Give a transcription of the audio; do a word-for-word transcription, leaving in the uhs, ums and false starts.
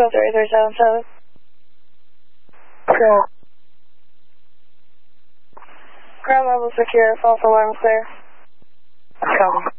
Echo three three seven seven. Sure. Ground level secure, false alarm clear. Copy.